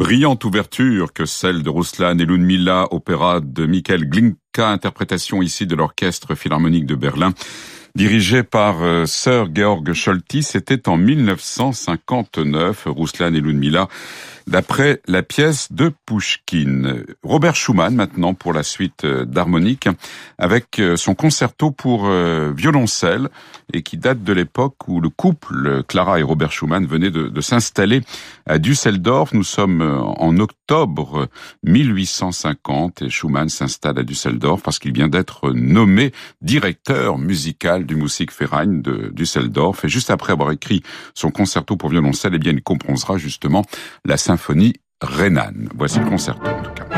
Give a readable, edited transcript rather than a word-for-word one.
brillante ouverture que celle de Ruslan et Ludmilla, opéra de Michael Glinka, interprétation ici de l'Orchestre Philharmonique de Berlin, dirigé par Sir Georg Scholti. C'était en 1959, Ruslan et Ludmilla, d'après la pièce de Pouchkine. Robert Schumann, maintenant, pour la suite d'harmonique, avec son concerto pour violoncelle, et qui date de l'époque où le couple, Clara et Robert Schumann, venait de s'installer à Düsseldorf. Nous sommes en octobre 1850, et Schumann s'installe à Düsseldorf parce qu'il vient d'être nommé directeur musical du Musikverein de Düsseldorf. Et juste après avoir écrit son concerto pour violoncelle, eh bien, il composera justement la symphonie rhénane. Voici le concerto, en tout cas.